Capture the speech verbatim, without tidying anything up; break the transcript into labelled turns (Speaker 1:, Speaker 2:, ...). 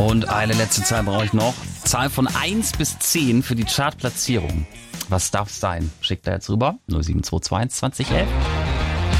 Speaker 1: Und eine letzte Zahl brauche ich noch. Zahl von eins bis zehn für die Chartplatzierung. Was darf es sein? Schickt er jetzt rüber. null sieben zwei zwei zwanzig elf.